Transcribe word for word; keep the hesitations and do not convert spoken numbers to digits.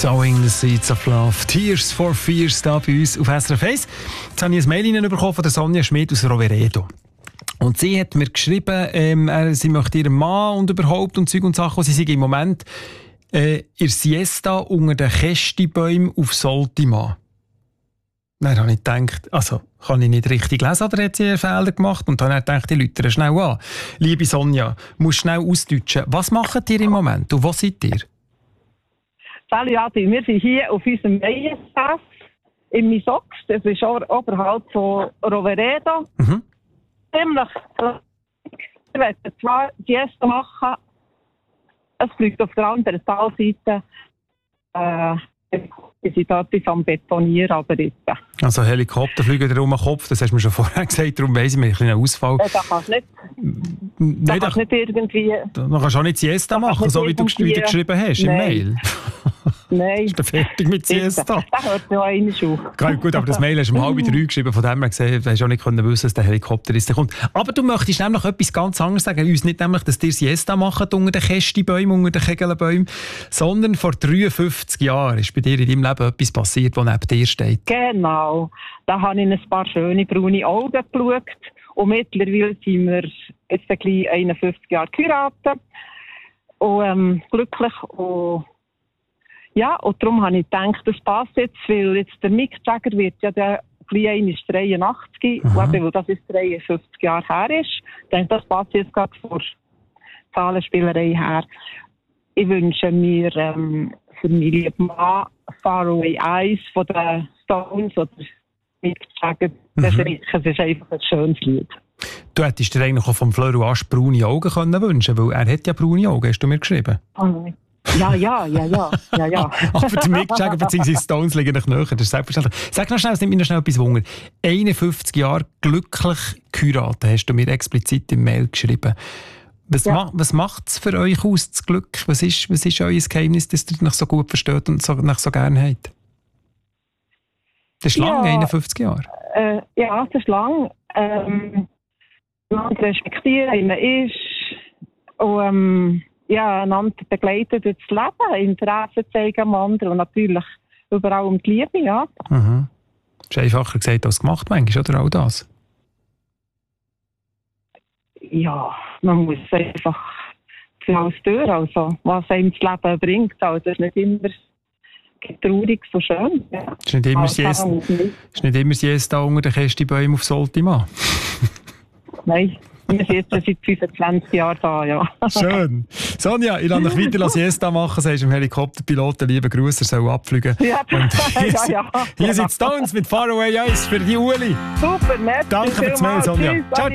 Sowing the Seeds of Love. Tears for Fears da bei uns auf S R F eins. Jetzt habe ich ein Mail bekommen von der Sonja Schmid aus Roveredo. Und sie hat mir geschrieben, ähm, sie möchte ihren Mann und überhaupt und Zeug und Sachen. Sie sind im Moment äh, in Siesta unter den Kästibäumen auf Soltima. Dann habe ich gedacht, also kann ich nicht richtig lesen oder hat sie einen Fehler gemacht? Und dann habe ich gedacht, die Leute schnell an. Liebe Sonja, musst schnell ausdeutschen. Was macht ihr im Moment und wo seid ihr? Salut Adi, wir sind hier auf unserem Weihenfest in Misox. Das ist oberhalb von Roveredo. Mhm. Ziemlich. Wir wollen zwar Siesta machen. Es fliegt auf der anderen Talseite. Äh, wir sind dort am Betonieren, aber jetzt. Also Helikopter fliegen dir um den Kopf, das hast du mir schon vorher gesagt, darum weiss ich, mir ein kleiner Ausfall. Äh, da kannst du nicht, Nein, da kannst nicht irgendwie... Da kannst du auch nicht Siesta machen, so wie du, wie du geschrieben hast im Mail. Nein. Ist du fertig mit Siesta? Das hört noch einmal auf. Gut, aber das Mail hast du um halb drei geschrieben, von dem her gesehen, du hast auch nicht wissen, dass der Helikopter ist, der kommt. Aber du möchtest nämlich etwas ganz anderes sagen. Uns nicht nämlich, dass ihr Siesta macht unter den Kästibäumen, unter den Kegelbäumen, sondern vor dreiundfünfzig Jahren ist bei dir in deinem Leben etwas passiert, das neben dir steht. Genau. Da habe ich ein paar schöne braune Augen geschaut. Und mittlerweile sind wir jetzt gleich einundfünfzig Jahre geheiratet. Und ähm, glücklich. Und ja, und darum habe ich gedacht, das passt jetzt, weil jetzt der Mick Jagger wird ja der gleich einmal dreiundachtzig, weil das ist dreiundfünfzig Jahre her ist. Ich denke, das passt jetzt gerade vor Zahlenspielerei her. Ich wünsche mir ähm, für meinen lieben Mann Far Away Eyes von den Stones oder Mick Jagger. Das, mhm. das ist einfach ein schönes Lied. Du hättest dir eigentlich auch vom Fleur Asch braune Augen können wünschen, weil er hat ja braune Augen, hast du mir geschrieben. Oh nein. Ja, ja, ja, ja, ja, ja. Aber der Mick Jagger bzw. Stones liegen noch näher, das ist selbstverständlich. Sag noch schnell, es nimmt mir noch schnell etwas Wunder. einundfünfzig Jahre glücklich geheiratet, hast du mir explizit im Mail geschrieben. Was, ja. ma- was macht es für euch aus, das Glück? Was ist, was ist euer Geheimnis, dass ihr euch so gut versteht und so, euch so gerne habt? Das ist ja, lang, einundfünfzig Jahre. Äh, ja, das ist lang. Ähm, man respektiert, wie man ist. Und, ähm, ja, einander begleiten durch das Leben, Interesse zeigen am anderen und natürlich überall um die Liebe, ja. Mhm. Das ist einfacher gesagt als gemacht, manchmal, oder auch das? Ja, man muss einfach für alles durch, also was einem das Leben bringt, also es ist nicht immer traurig, so schön. Ja. Es ist nicht immer Siesta, ist nicht immer Siesta unter den Kästibäumen auf Soltima. Nein. Wir sind jetzt seit fünfundzwanzig Jahren da, ja. Schön. Sonja, ich lasse dich weiter Siesta machen. Sagst dem Helikopterpiloten lieben Gruß, er soll abfliegen. Ja, und hier, ja, ja. Hier sind Stones mit Far Away Eyes für die Uli. Super, nett. Danke fürs Mail, Sonja. Ciao.